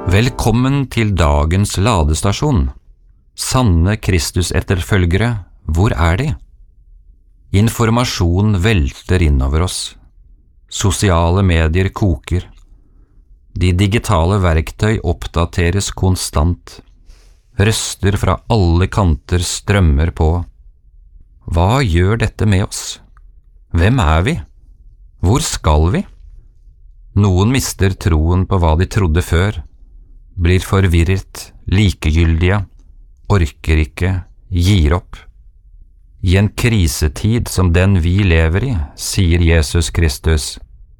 Velkommen til dagens ladestasjon. Sanne Kristus-etterfølgere, hvor de? Informasjon velter innover oss. Sosiale medier koker. De digitale verktøy oppdateres konstant. Røster fra alle kanter strømmer på. Hva gjør dette med oss? Hvem vi? Hvor skal vi? Noen mister troen på hva de trodde før, blir forvirret, likegyldige, orker ikke, gir opp. I en krisetid som den vi lever i, sier Jesus Kristus,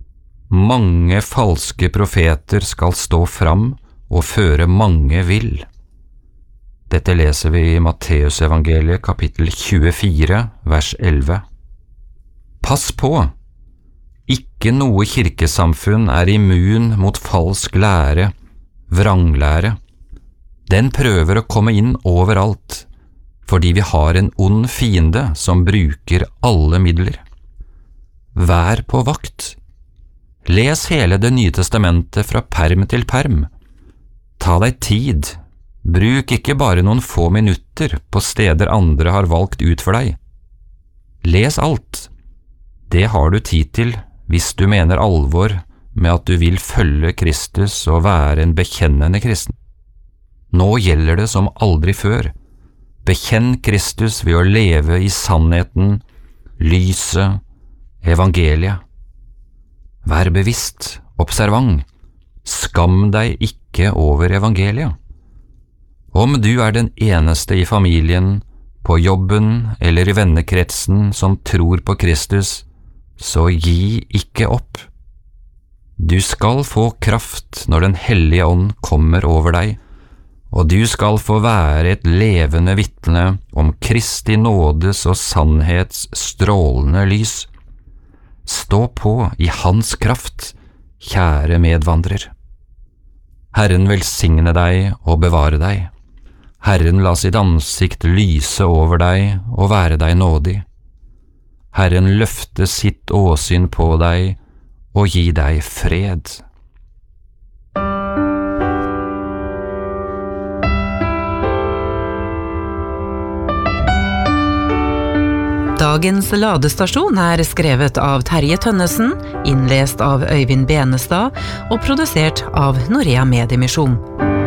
mange falske profeter skal stå fram og føre mange vill. Dette leser vi i Matteus evangeliet kapittel 24, vers 11. Pass på! Ikke noe kirkesamfunn immun mot falsk lære, vranglære. Den prøver å komme inn overalt, fordi vi har en ond fiende som bruker alle midler. Vær på vakt. Les hele Det nye testamentet fra perm til perm. Ta deg tid. Bruk ikke bare noen få minutter på steder andre har valgt ut for deg. Les alt. Det har du tid til hvis du mener alvor med at du vil følge Kristus og være en bekjennende kristen. Nå gjelder det som aldri før. Bekjenn Kristus ved å leve i sannheten, lyset, evangeliet. Vær bevisst, observant. Skam deg ikke over evangeliet. Om du den eneste i familien, på jobben eller i vennekretsen som tror på Kristus, så gi ikke opp. Du skal få kraft når Den hellige ånd kommer over deg, og du skal få være et levende vitne om Kristi nådes og sannhets strålende lys. Stå på i Hans kraft, kjære medvandrer. Herren velsigne deg og bevare deg. Herren la sitt ansikt lyse over deg og være deg nådig. Herren løfte sitt åsyn på deg og gi deg fred. Dagens ladestasjon skrevet av Terje Tønnesen, innlest av Øyvind Benestad og produsert av Norea Mediemisjon.